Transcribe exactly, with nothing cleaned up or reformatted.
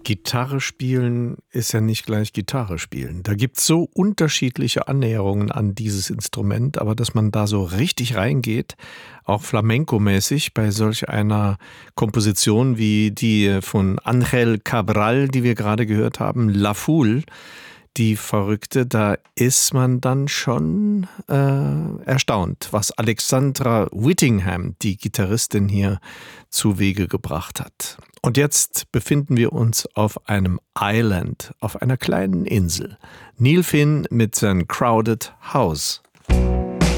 Gitarre spielen ist ja nicht gleich Gitarre spielen. Da gibt's so unterschiedliche Annäherungen an dieses Instrument, aber dass man da so richtig reingeht, auch flamenco-mäßig bei solch einer Komposition wie die von Ángel Cabral, die wir gerade gehört haben, La Foule, die Verrückte, da ist man dann schon äh, erstaunt, was Alexandra Whittingham, die Gitarristin, hier zu Wege gebracht hat. Und jetzt befinden wir uns auf einem Island, auf einer kleinen Insel. Neil Finn mit seinem Crowded House.